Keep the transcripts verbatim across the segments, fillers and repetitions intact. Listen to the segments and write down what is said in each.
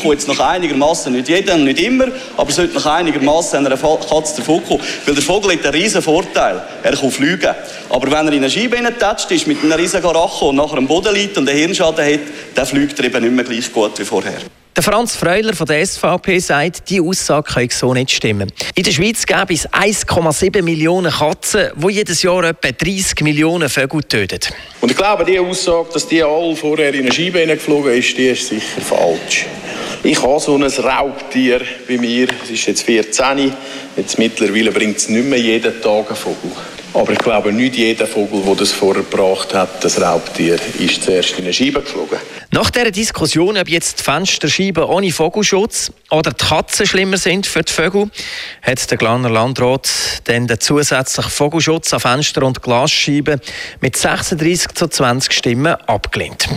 Vogel jetzt noch einigermaßen, nicht jeder, nicht immer, aber sollte noch einigermaßen einer Katze davon kommen. Weil der Vogel hat einen riesen Vorteil. Er kann fliegen. Aber wenn er in eine Scheibe hineingetatscht ist, mit einem riesen Karacho und nachher am Boden liegt und einen Hirnschaden hat, dann fliegt er eben nicht mehr gleich gut wie vorher. Der Franz Freuler von der S V P sagt, diese Aussage kann so nicht stimmen. In der Schweiz gäbe es eins Komma sieben Millionen Katzen, die jedes Jahr etwa dreissig Millionen Vögel töten. Und ich glaube, die Aussage, dass die alle vorher in eine Scheibe hineingeflogen ist, die ist sicher falsch. Ich habe so ein Raubtier bei mir, es ist jetzt vierzehn, jetzt mittlerweile bringt es nicht mehr jeden Tag einen Vogel. Aber ich glaube, nicht jeder Vogel, der das vorher gebracht hat, das Raubtier, ist zuerst in eine Scheibe geflogen. Nach dieser Diskussion, ob jetzt die Fensterscheiben ohne Vogelschutz oder die Katzen schlimmer sind für die Vögel, hat der Glarner Landrat dann den zusätzlichen Vogelschutz an Fenster- und Glasscheiben mit sechsunddreissig zu zwanzig Stimmen abgelehnt.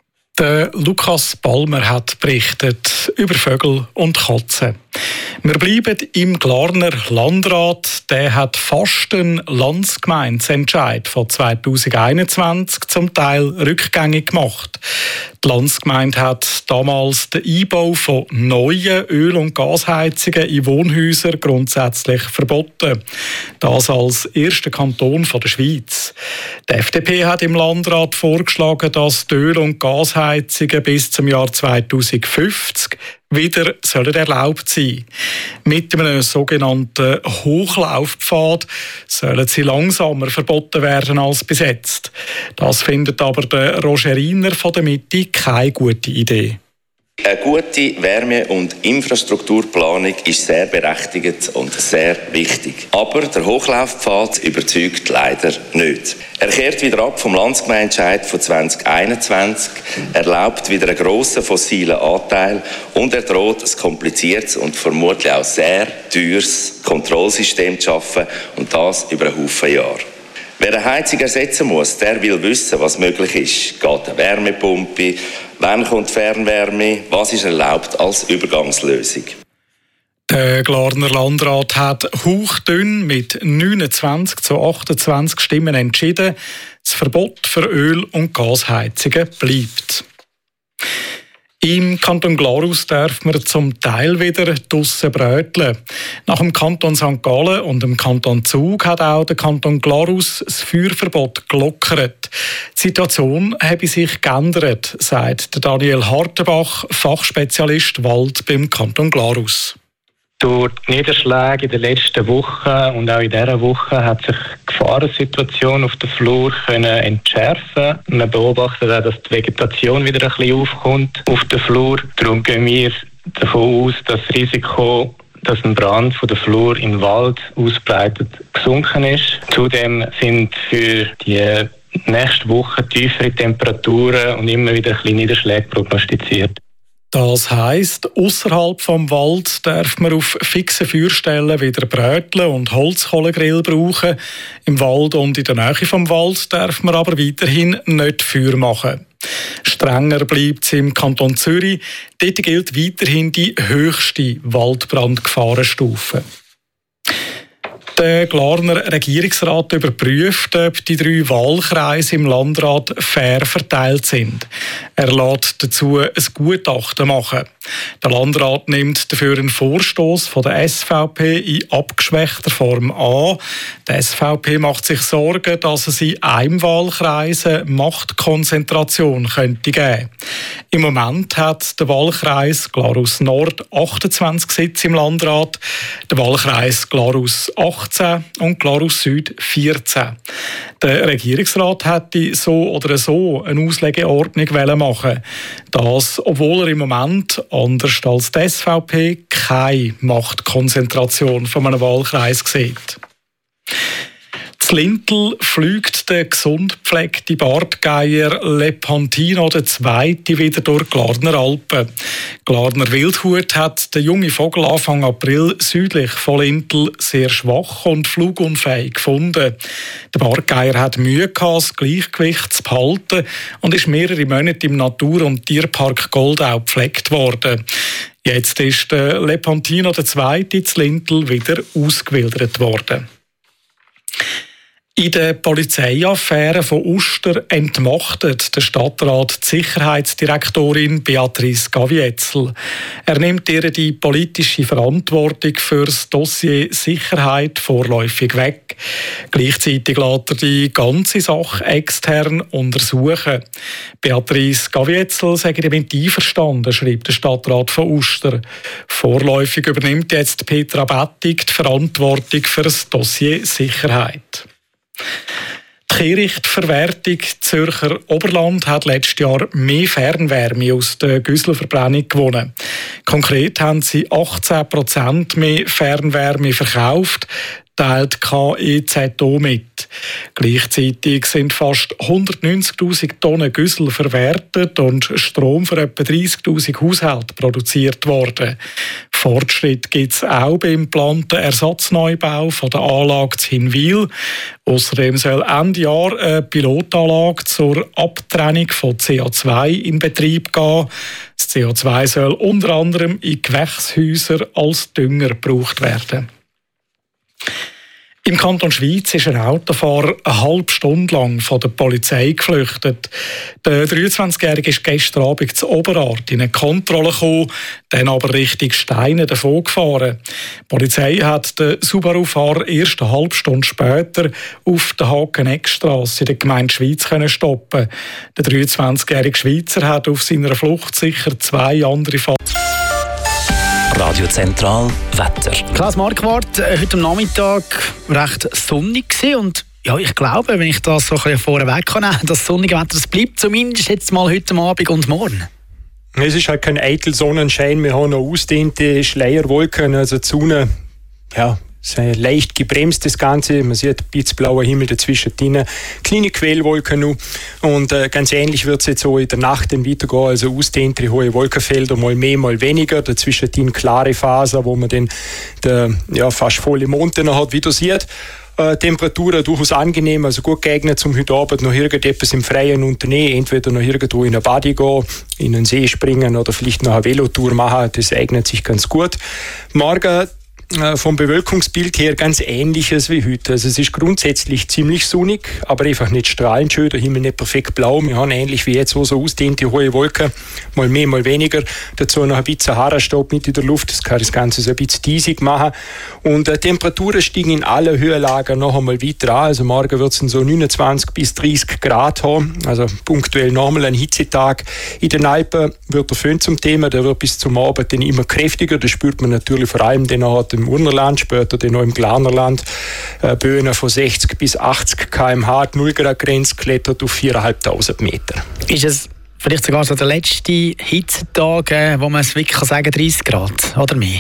Der Lukas Palmer hat berichtet über Vögel und Katzen. Wir bleiben im Glarner Landrat. Der hat fast den Landsgemeindeentscheid von zweitausendeinundzwanzig zum Teil rückgängig gemacht. Die Landsgemeinde hat damals den Einbau von neuen Öl- und Gasheizungen in Wohnhäusern grundsätzlich verboten. Das als erster Kanton der Schweiz. Die F D P hat im Landrat vorgeschlagen, dass die Öl- und Gasheizungen bis zum Jahr zweitausendfünfzig wieder sollen erlaubt sein. Mit einem sogenannten Hochlaufpfad sollen sie langsamer verboten werden als bis jetzt. Das findet aber der Roger Riener von der Mitte keine gute Idee. Eine gute Wärme- und Infrastrukturplanung ist sehr berechtigt und sehr wichtig. Aber der Hochlaufpfad überzeugt leider nicht. Er kehrt wieder ab vom Landsgemeindeentscheid von zweitausendeinundzwanzig, erlaubt wieder einen grossen fossilen Anteil und er droht ein kompliziertes und vermutlich auch sehr teures Kontrollsystem zu schaffen und das über einen Haufen Jahre. Wer eine Heizung ersetzen muss, der will wissen, was möglich ist. Geht eine Wärmepumpe? Wann kommt Fernwärme? Was ist erlaubt als Übergangslösung? Der Glarner Landrat hat hauchdünn mit neunundzwanzig zu achtundzwanzig Stimmen entschieden. Das Verbot für Öl- und Gasheizungen bleibt. Im Kanton Glarus darf man zum Teil wieder draussen bröteln. Nach dem Kanton Sankt Gallen und dem Kanton Zug hat auch der Kanton Glarus das Feuerverbot gelockert. Die Situation habe sich geändert, sagt Daniel Hartenbach, Fachspezialist Wald beim Kanton Glarus. Durch die Niederschläge in den letzten Wochen und auch in dieser Woche hat sich die Gefahrensituation auf der Flur können entschärfen. Man beobachtet auch, dass die Vegetation wieder ein bisschen aufkommt auf der Flur. Darum gehen wir davon aus, dass das Risiko, dass ein Brand von der Flur im Wald ausbreitet, gesunken ist. Zudem sind für die nächste Woche tiefere Temperaturen und immer wieder ein bisschen Niederschläge prognostiziert. Das heisst, ausserhalb vom Wald darf man auf fixen Feuerstellen wieder Bröteln und Holzkohlegrill brauchen. Im Wald und in der Nähe vom Wald darf man aber weiterhin nicht Feuer machen. Strenger bleibt es im Kanton Zürich. Dort gilt weiterhin die höchste Waldbrandgefahrenstufe. Der Glarner Regierungsrat überprüft, ob die drei Wahlkreise im Landrat fair verteilt sind. Er lässt dazu ein Gutachten machen. Der Landrat nimmt dafür einen Vorstoss von der S V P in abgeschwächter Form an. Die S V P macht sich Sorgen, dass es in einem Wahlkreis eine Machtkonzentration könnte geben. Im Moment hat der Wahlkreis Glarus Nord achtundzwanzig Sitze im Landrat, der Wahlkreis Glarus achtzehn und Glarus Süd vierzehn. Der Regierungsrat hätte so oder so eine Auslegeordnung machen. Das, obwohl er im Moment, anders als die S V P, keine Machtkonzentration von einem Wahlkreis sieht. In Lintel fliegt der gesund gepflegte Bartgeier Lepantino der Zweite wieder durch Glarner Alpen. Glarner Wildhut hat den jungen Vogel Anfang April südlich von Lintel sehr schwach und flugunfähig gefunden. Der Bartgeier hat Mühe gehabt, das Gleichgewicht zu behalten und ist mehrere Monate im Natur- und Tierpark Goldau gepflegt worden. Jetzt ist der Lepantino der Zweite in Lintel wieder ausgewildert worden. In der Polizeiaffäre von Uster entmachtet der Stadtrat die Sicherheitsdirektorin Beatrice Gavietzel. Er nimmt ihr die politische Verantwortung für das Dossier Sicherheit vorläufig weg. Gleichzeitig lässt er die ganze Sache extern untersuchen. Beatrice Gavietzel sei damit einverstanden, schreibt der Stadtrat von Uster. Vorläufig übernimmt jetzt Petra Bettig die Verantwortung für das Dossier Sicherheit. Die Kehrichtverwertung Zürcher Oberland hat letztes Jahr mehr Fernwärme aus der Güsselverbrennung gewonnen. Konkret haben sie achtzehn Prozent mehr Fernwärme verkauft, teilt K E Z O mit. Gleichzeitig sind fast hundertneunzigtausend Tonnen Güssel verwertet und Strom für etwa dreißigtausend Haushalte produziert worden. Fortschritt gibt es auch beim geplanten Ersatzneubau von der Anlage zu Hinwil. Außerdem soll Ende Jahr eine Pilotanlage zur Abtrennung von C O zwei in Betrieb gehen. Das C O zwei soll unter anderem in Gewächshäusern als Dünger gebraucht werden. Im Kanton Schwyz ist ein Autofahrer eine halbe Stunde lang von der Polizei geflüchtet. Der dreiundzwanzigjährige ist gestern Abend zu Oberart in eine Kontrolle gekommen, dann aber Richtung Steine davon gefahren. Die Polizei hat den Subaru-Fahrer erst eine halbe Stunde später auf der Hakeneckstrasse in der Gemeinde Schwyz stoppen. Der dreiundzwanzigjährige Schweizer hat auf seiner Flucht sicher zwei andere Fahrer. Radio Zentral Wetter. Klaas Marquardt, heute am Nachmittag recht sonnig gewesen und ja, ich glaube, wenn ich das so ein bisschen vorweg kann, das sonnige Wetter, das bleibt zumindest jetzt mal heute Abend und morgen. Es ist halt kein eitel Sonnenschein, wir haben noch ausdehnte Schleierwolken, also die Sonne, ja, sehr leicht gebremst das Ganze, man sieht ein bisschen blauer Himmel dazwischen drin, kleine Quellwolken noch und äh, ganz ähnlich wird es jetzt so in der Nacht dann weitergehen, also ausdehnte hohe Wolkenfelder, mal mehr, mal weniger, dazwischen drin klare Phasen, wo man dann der, ja, fast volle Mond dann hat, wieder sieht. Äh, Temperaturen durchaus angenehm, also gut geeignet zum heute Abend noch irgendetwas im Freien unternehmen, entweder noch irgendwo in eine Badi gehen, in einen See springen oder vielleicht noch eine Velotour machen, das eignet sich ganz gut. Morgen vom Bewölkungsbild her ganz Ähnliches wie heute. Also es ist grundsätzlich ziemlich sonnig, aber einfach nicht strahlend schön, der Himmel nicht perfekt blau. Wir haben ähnlich wie jetzt so, so ausdehnte hohe Wolken, mal mehr, mal weniger. Dazu noch ein bisschen Sahara-Staub mit in der Luft, das kann das Ganze so ein bisschen diesig machen. Und äh, Temperaturen stiegen in allen Höhenlagen noch einmal weiter an. Also morgen wird es so neunundzwanzig bis dreißig Grad haben, also punktuell nochmal ein Hitzetag. In den Alpen wird der Föhn zum Thema, der wird bis zum Abend dann immer kräftiger. Das spürt man natürlich vor allem dann auch im Urnerland, später dann noch im Glarnerland. Äh, Böen von sechzig bis achtzig Kilometer pro Stunde, die null Grad Grenze klettert auf viertausendfünfhundert Meter. Ist es vielleicht sogar so der letzte Hitzetag, wo man es wirklich sagen kann, dreißig Grad oder mehr?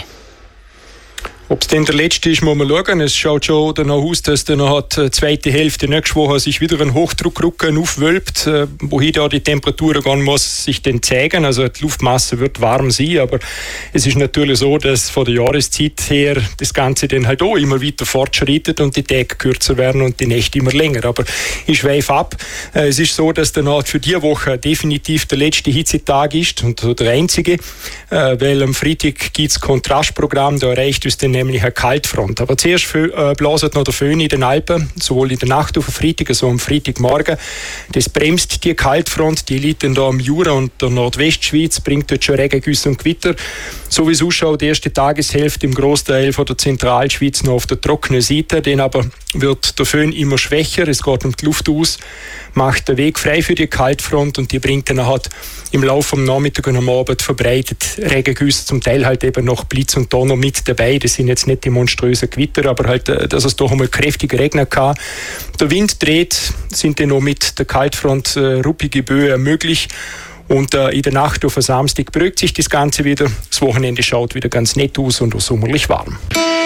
Ob es denn der letzte ist, muss man schauen. Es schaut schon danach aus, dass dann noch die zweite Hälfte nächste Woche sich wieder ein Hochdruckrücken aufwölbt, wohin da die Temperatur gehen muss, sich dann zeigen. Also die Luftmasse wird warm sein, aber es ist natürlich so, dass von der Jahreszeit her das Ganze dann halt auch immer weiter fortschreitet und die Tage kürzer werden und die Nächte immer länger. Aber ich schweife ab. Es ist so, dass dann halt für diese Woche definitiv der letzte Hitzetag ist und der einzige, weil am Freitag gibt es Kontrastprogramm, da erreicht uns dann nämlich eine Kaltfront. Aber zuerst äh, blaset noch der Föhn in den Alpen, sowohl in der Nacht auf den Freitag als auch am Freitagmorgen. Das bremst die Kaltfront, die liegt dann da am Jura und der Nordwestschweiz, bringt dort schon Regengüsse und Gewitter. So wie es ausschaut, die erste Tageshälfte im Großteil von der Zentralschweiz noch auf der trockenen Seite, dann aber wird der Föhn immer schwächer, es geht um die Luft aus, macht den Weg frei für die Kaltfront und die bringt dann halt im Laufe des Nachmittags und am Abend verbreitet Regengüsse, zum Teil halt eben noch Blitz und Donner mit dabei. Das sind jetzt nicht die monströsen Gewitter, aber halt, dass es doch einmal kräftige Regner kann. Der Wind dreht, sind dann noch mit der Kaltfront äh, ruppige Böen möglich. Und äh, in der Nacht auf den Samstag beruhigt sich das Ganze wieder. Das Wochenende schaut wieder ganz nett aus und auch sommerlich warm.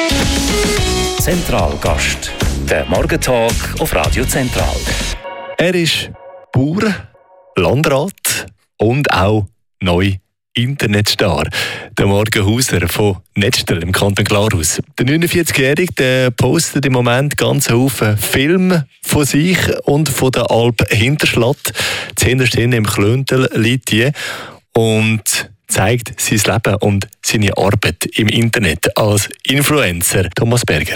Zentralgast, der Morgentag auf Radio Zentral. Er ist Bauer, Landrat und auch neu Internetstar. Der Morgen Hauser von Netzstel im Kanton Glarus. Der neunundvierzigjährige der postet im Moment ganz Haufen Filme von sich und von der Alp Hinterschlatt. Zuhinterst im Klöntel liegt die und zeigt sein Leben und seine Arbeit im Internet als Influencer. Thomas Berger.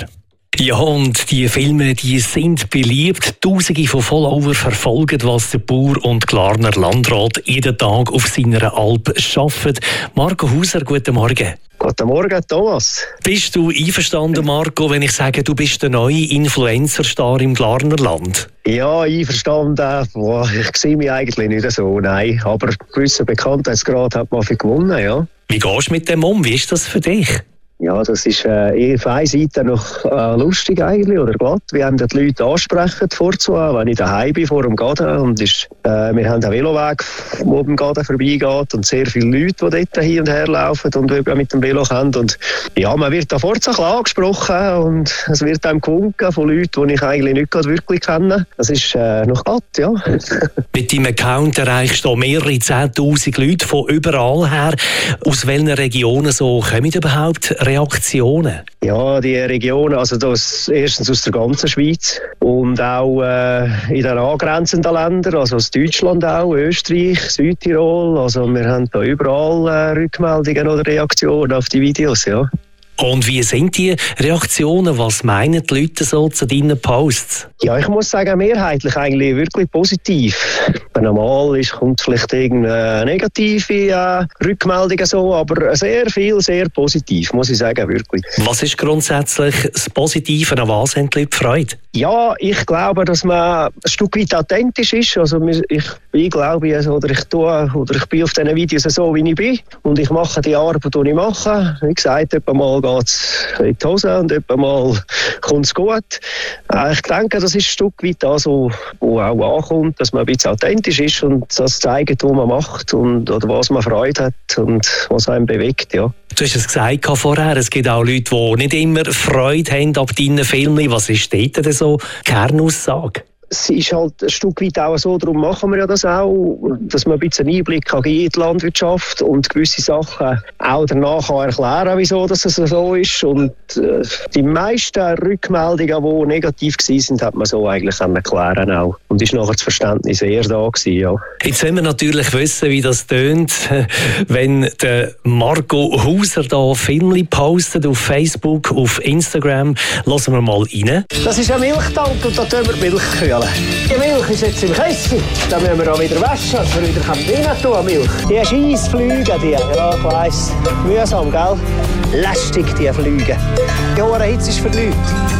Ja, und die Filme, die sind beliebt. Tausende von Followern verfolgen, was der Bauer und Glarner Landrat jeden Tag auf seiner Alp arbeitet. Marco Hauser, guten Morgen. Guten Morgen, Thomas. Bist du einverstanden, Marco, wenn ich sage, du bist der neue Influencer-Star im Glarnerland? Ja, einverstanden. Boah, ich sehe mich eigentlich nicht so, nein. Aber ein gewisser Bekanntheitsgrad hat man viel gewonnen, ja. Wie gehst du mit dem um? Wie ist das für dich? Ja, das ist äh, eher auf einer Seite noch äh, lustig eigentlich, oder glatt. Wir haben die Leute ansprechen, vorzuhaben, wenn ich daheim bin, vor dem Garten. Und ist, äh, wir haben einen Veloweg, der oben dem Garten vorbeigeht und sehr viele Leute, die dort hin und her laufen und mit dem Velo kommen. Und ja, man wird da vorzu angesprochen und es wird einem gewunken von Leuten, die ich eigentlich nicht gerade wirklich kenne. Das ist äh, noch glatt, ja. Mit deinem Account erreichst du mehrere zehntausend Leute von überall her. Aus welchen Regionen so kommen überhaupt Reaktionen? Ja, die Regionen, also das erstens aus der ganzen Schweiz und auch äh, in den angrenzenden Ländern, also aus Deutschland auch, Österreich, Südtirol. Also wir haben da überall äh, Rückmeldungen oder Reaktionen auf die Videos, ja. Und wie sind die Reaktionen? Was meinen die Leute so zu deinen Posts? Ja, ich muss sagen, mehrheitlich eigentlich wirklich positiv. Normal ist, kommt vielleicht irgendeine negative äh, Rückmeldung so, aber sehr viel, sehr positiv, muss ich sagen, wirklich. Was ist grundsätzlich das Positive? An was haben die Leute Freude? Ja, ich glaube, dass man ein Stück weit authentisch ist. Also ich, ich glaube, also, oder ich tue, oder ich bin auf diesen Videos so, wie ich bin. Und ich mache die Arbeit, die ich mache. Wie gesagt, etwa mal geht es in die Hose und etwa mal kommt es gut. Äh, ich denke, das ist ein Stück weit das, wo, wo auch ankommt, dass man ein bisschen authentisch ist und das zeigt, was man macht und oder was man Freude hat und was einem bewegt, ja. Du hast es gesagt vorher, es gibt auch Leute, die nicht immer Freude haben ab deinen Filmen. Was ist dort denn so die Kernaussage? Es ist halt ein Stück weit auch so, darum machen wir ja das auch, dass man ein bisschen Einblick kann geben in die Landwirtschaft und gewisse Sachen auch danach kann erklären, wieso das so ist. Und äh, die meisten Rückmeldungen, die negativ waren, hat man so eigentlich erklären auch. Und ist nachher das Verständnis eher da gewesen, ja. Jetzt wollen wir natürlich wissen, wie das tönt, wenn der Marco Hauser da Filme postet auf Facebook, auf Instagram. Lassen wir mal rein. Das ist ein Milchtank und da tun wir die Milch kühlen. Die Milch ist jetzt im Kessel. Da müssen wir auch wieder waschen, dass wir wieder rein tun Milch. Die Scheissflüge, die. Ja, ich weiss. Mühsam, gell? Lästig, die Flüge. Die hohe Hitze ist für die Leute.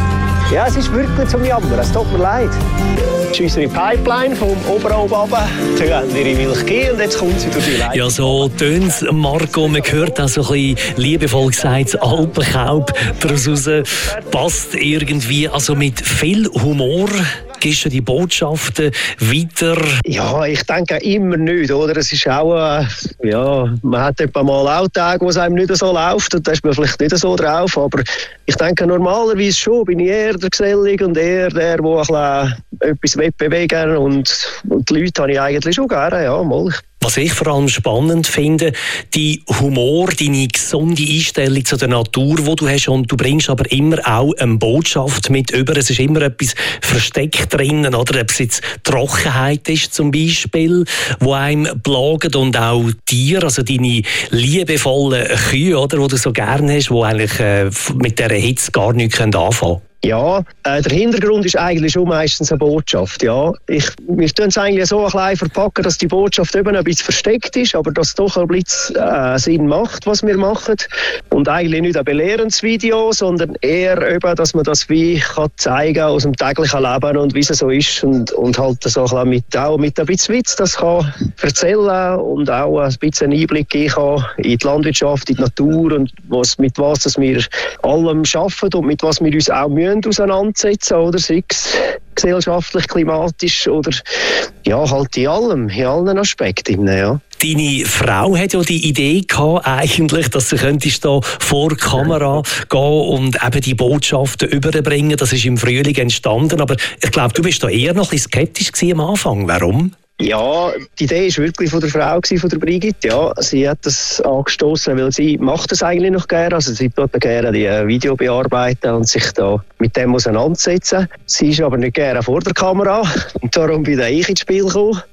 Ja, es ist wirklich zum Jammern. Es tut mir leid. Das ist unsere Pipeline vom Oberalp runter. Sie haben ihre Milch gegeben und jetzt kommt sie durch die Leitung. Ja, so tönt es, Marco. Man hört auch so ein bisschen liebevoll gesagt, das Alpenkaub daraus raus. Passt irgendwie, also mit viel Humor gibst du die Botschaften weiter? Ja, ich denke immer nicht, oder? Es ist auch, äh, ja, man hat etwa mal auch Tage, wo es einem nicht so läuft und da ist man vielleicht nicht so drauf, aber ich denke normalerweise schon, bin ich eher der Gesellige und eher der, der ein bisschen etwas bewegen und, und die Leute habe ich eigentlich schon gerne, ja, mal. Was ich vor allem spannend finde, die Humor, deine gesunde Einstellung zu der Natur, die du hast, und du bringst aber immer auch eine Botschaft mit über. Es ist immer etwas versteckt drinnen, oder? Ob es jetzt Trockenheit ist zum Beispiel, wo einem plagen, und auch Tiere, also deine liebevollen Kühe, oder, die du so gerne hast, die eigentlich äh, mit dieser Hitze gar nichts anfangen können. Ja, äh, der Hintergrund ist eigentlich schon meistens eine Botschaft. Ja. Ich, wir tun es eigentlich so ein bisschen verpacken, dass die Botschaft eben ein bisschen versteckt ist, aber dass es doch ein bisschen äh, Sinn macht, was wir machen. Und eigentlich nicht ein belehrendes Video, sondern eher eben, dass man das wie kann zeigen aus dem täglichen Leben und wie es so ist und, und halt so ein bisschen mit, auch mit ein bisschen Witz das kann erzählen und auch ein bisschen Einblick geben kann in die Landwirtschaft, in die Natur und was, mit was dass wir allem arbeiten und mit was wir uns auch müssen auseinandersetzen, oder sei es gesellschaftlich, klimatisch oder ja, halt in allem, in allen Aspekten. Ja. Deine Frau hat ja die Idee gehabt, eigentlich, dass du könntest da vor die Kamera gehen und eben die Botschaften überbringen. Das ist im Frühling entstanden, aber ich glaube, du bist da eher noch ein bisschen skeptisch gewesen am Anfang. Warum? Ja, die Idee war wirklich von der Frau, von der Brigitte. Ja, sie hat das angestoßen, weil sie macht das eigentlich noch gerne. Also sie tut gerne die Video bearbeiten und sich da mit dem auseinandersetzen. Sie ist aber nicht gerne vor der Kamera und darum bin ich ins Spiel gekommen.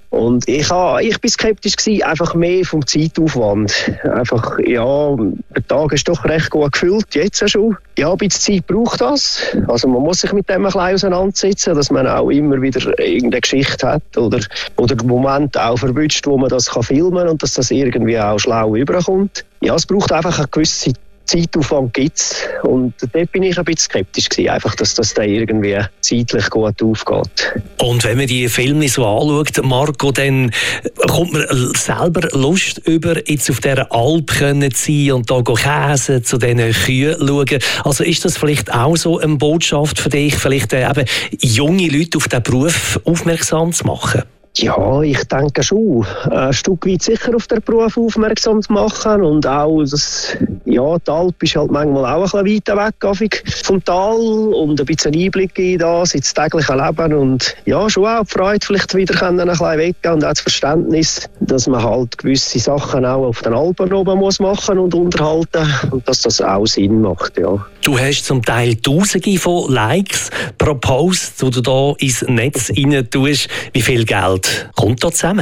Und ich, habe, ich bin skeptisch gewesen, einfach mehr vom Zeitaufwand. Einfach, ja, der Tag ist doch recht gut gefüllt, jetzt schon. Ja, ein bisschen Zeit braucht das. Also man muss sich mit dem ein bisschen auseinandersetzen, dass man auch immer wieder irgendeine Geschichte hat oder, oder Momente auch verwünscht, wo man das kann filmen kann und dass das irgendwie auch schlau rüberkommt. Ja, es braucht einfach eine gewisse Zeitaufwand gibt's. Und dort bin ich ein bisschen skeptisch gewesen, einfach, dass das da irgendwie zeitlich gut aufgeht. Und wenn man die Filme so anschaut, Marco, dann kommt man selber Lust über, jetzt auf dieser Alp können zu sein und da Käse zu diesen Kühen schauen. Also ist das vielleicht auch so eine Botschaft für dich, vielleicht eben junge Leute auf diesen Beruf aufmerksam zu machen? Ja, ich denke schon. Ein Stück weit sicher auf den Beruf aufmerksam zu machen und auch, das, ja, die Alp ist halt manchmal auch ein bisschen weiter weg vom Tal und ein bisschen Einblick in das, ins tägliche Leben und ja, schon auch die Freude vielleicht wieder können, ein bisschen weggehen und auch das Verständnis, dass man halt gewisse Sachen auch auf den Alpen oben muss machen und unterhalten und dass das auch Sinn macht, ja. Du hast zum Teil Tausende von Likes pro Post, die du da ins Netz rein tust. Wie viel Geld kommt da zusammen?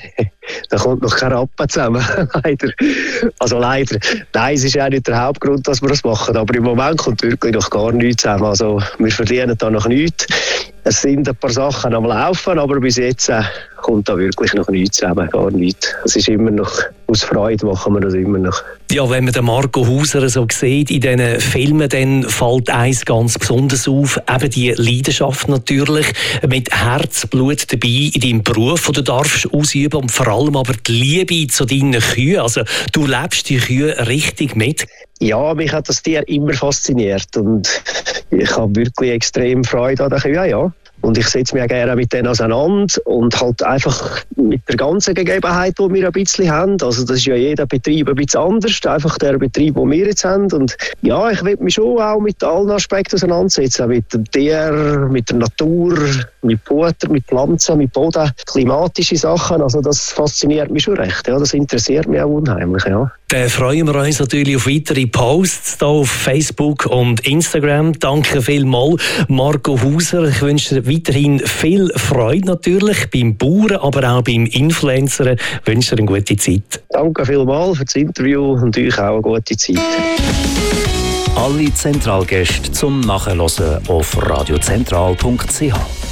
Da kommt noch kein Rappen zusammen, leider. Also leider. Nein, es ist auch nicht der Hauptgrund, dass wir das machen. Aber im Moment kommt wirklich noch gar nichts zusammen. Also wir verdienen da noch nichts. Es sind ein paar Sachen am Laufen, aber bis jetzt äh, kommt da wirklich noch nichts zusammen, gar nichts. Es ist immer noch, aus Freude machen wir das immer noch. Ja, wenn man den Marco Hauser so sieht in diesen Filmen, dann fällt eins ganz besonders auf, eben die Leidenschaft natürlich, mit Herzblut dabei in deinem Beruf, den du darfst ausüben und vor allem aber die Liebe zu deinen Kühen. Also du lebst die Kühe richtig mit. Ja, mich hat das Tier immer fasziniert und ich habe wirklich extrem Freude an den Kühen, ja. Und ich setze mich auch gerne mit denen auseinander und halt einfach mit der ganzen Gegebenheit, die wir ein bisschen haben. Also das ist ja jeder Betrieb ein bisschen anders, einfach der Betrieb, den wir jetzt haben. Und ja, ich will mich schon auch mit allen Aspekten auseinandersetzen, mit dem Tier, mit der Natur, mit Futter, mit Pflanzen, mit Boden, klimatische Sachen. Also das fasziniert mich schon recht. Ja, das interessiert mich auch unheimlich, ja. Dann freuen wir uns natürlich auf weitere Posts hier auf Facebook und Instagram. Danke vielmals, Marco Hauser. Ich wünsche dir weiterhin viel Freude natürlich beim Bauern, aber auch beim Influencer. Ich wünsche dir eine gute Zeit. Danke vielmals für das Interview und euch auch eine gute Zeit. Alle Zentralgäste zum Nachhören auf radiozentral punkt c h.